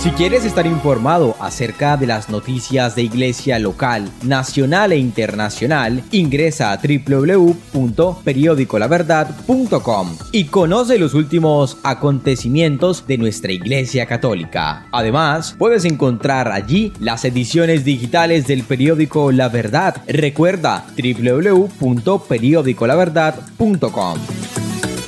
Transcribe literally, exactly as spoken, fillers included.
Si quieres estar informado acerca de las noticias de iglesia local, nacional e internacional, ingresa a doble u doble u doble u punto periódico la verdad punto com y conoce los últimos acontecimientos de nuestra Iglesia Católica. Además, puedes encontrar allí las ediciones digitales del periódico La Verdad. Recuerda doble u doble u doble u punto periódico la verdad punto com.